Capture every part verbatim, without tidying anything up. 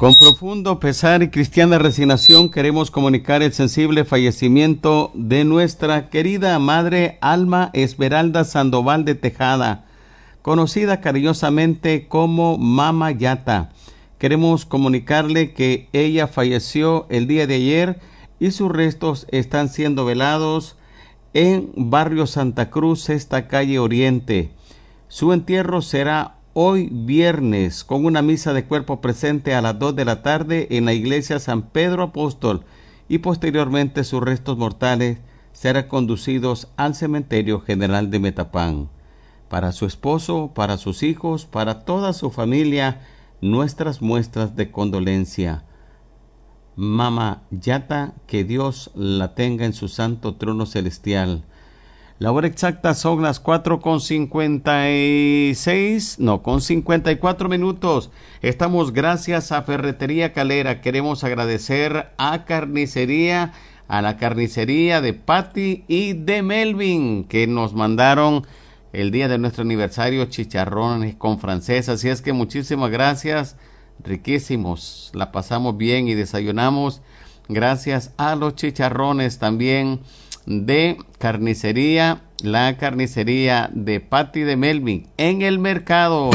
Con profundo pesar y cristiana resignación queremos comunicar el sensible fallecimiento de nuestra querida madre Alma Esmeralda Sandoval de Tejada, conocida cariñosamente como Mama Yata. Queremos comunicarle que ella falleció el día de ayer y sus restos están siendo velados en Barrio Santa Cruz, Sexta Calle Oriente. Su entierro será hoy viernes con una misa de cuerpo presente a las dos de la tarde en la iglesia San Pedro Apóstol y posteriormente sus restos mortales serán conducidos al cementerio general de Metapán. Para su esposo, para sus hijos, para toda su familia, nuestras muestras de condolencia. Mama Yata, que Dios la tenga en su santo trono celestial. La hora exacta son las cuatro con cincuenta y seis, no, con cincuenta y cuatro minutos. Estamos gracias a Ferretería Calera. Queremos agradecer a Carnicería, a la carnicería de Patti y de Melvin, que nos mandaron el día de nuestro aniversario chicharrones con francesa. Así es que muchísimas gracias, riquísimos. La pasamos bien y desayunamos. Gracias a los chicharrones también de carnicería, la carnicería de Patti de Melvin en el mercado.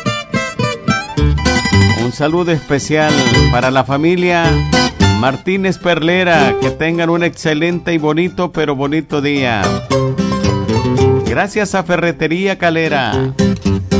Un saludo especial para la familia Martínez Perlera, que tengan un excelente y bonito, pero bonito día. Gracias a Ferretería Calera.